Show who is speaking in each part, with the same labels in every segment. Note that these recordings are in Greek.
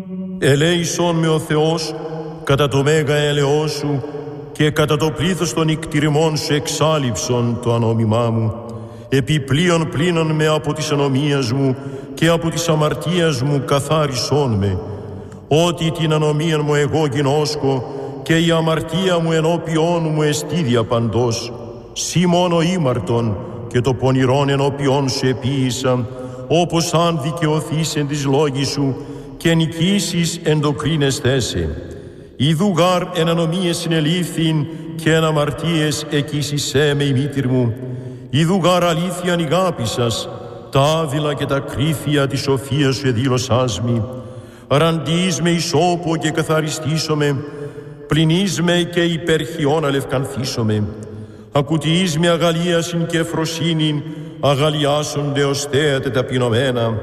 Speaker 1: Ελέησον με ο Θεός κατά το μέγα έλεος σου και κατά το πλήθος των ικτηριμών σου εξάλειψον το ανόμημά μου. Επιπλέον πλήνων με από της ανομίας μου και από της αμαρτίας μου καθάρισόν με. Ότι την ανομία μου εγώ γινώσκω και η αμαρτία μου ενώπιόν μου εστίδια παντός. Σύ μόνο ήμαρτον και το πονηρόν ενώπιόν σου επίησα, όπως αν δικαιωθείς εν της λόγης σου και νικήσεις εν το κρίνεσθέσαι. Ιδού γάρ εν ανομίες συνελήφθην και εν αμαρτίες εκείσισέ με η μήτηρ μου. Ιδού γάρ αλήθειαν ηγάπησας, τα άδειλα και τα κρίθια της σοφίας σου εδήλωσάς μη. Ραντείς με ισόπο και καθαριστήσομαι, πληνείς με και υπερχιόν αλευκανθήσομαι. Ακουτιείς με αγαλίασιν και φροσύνην, αγαλιάσονται ως θέατε ταπεινωμένα.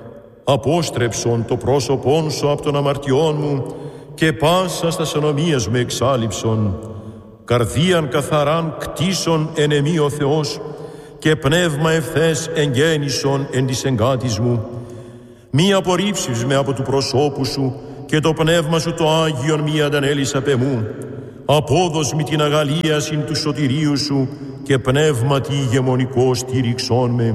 Speaker 1: Απόστρεψον το πρόσωπόν σου από των αμαρτιών μου και πάσα στα ανομίας μου εξάλειψον. Καρδίαν καθαράν κτίσον εν εμή ο Θεός και πνεύμα ευθές εγγέννησον εν της εγκάτης μου. Μη απορρίψεις με από του προσώπου σου και το πνεύμα σου το Άγιον μη αντανέλεις απ' εμού. Απόδος μη την αγαλίασιν του σωτηρίου σου και πνεύματι ηγεμονικό στήριξόν με.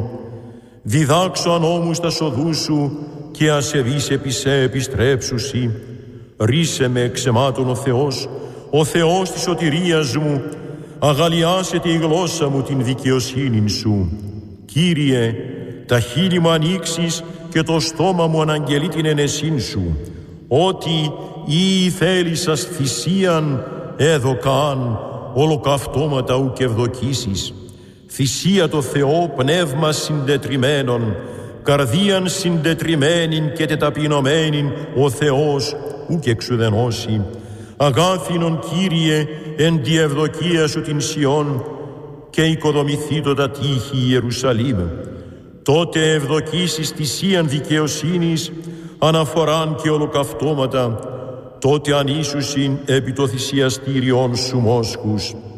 Speaker 1: Διδάξω ανώμους τα σοδούς σου και ασεβείς επί σε επιστρέψουσι. Ρίσε με εξαιμάτων ο Θεός της σωτηρίας μου, αγαλιάσετε η γλώσσα μου την δικαιοσύνην σου. Κύριε, τα χείλη μου ανοίξεις και το στόμα μου αναγγελεί την ενεσύν σου. Ότι ή θέλησας θυσίαν έδωκαν ολοκαυτώματα ουκ ευδοκίσεις. Θυσία το Θεό πνεύμα συντετριμένον, καρδίαν συντετριμένην και τεταπεινωμένην ο Θεός ουκ εξουδενώσει. Αγάθινον Κύριε εν τη ευδοκία σου την Σιών και οικοδομηθήτω τα τείχη Ιερουσαλήμ. Τότε ευδοκίσεις θυσίαν δικαιοσύνης, αναφοράν και ολοκαυτώματα, τότε ανήσουσιν επί το θυσιαστήριον σου μόσχους.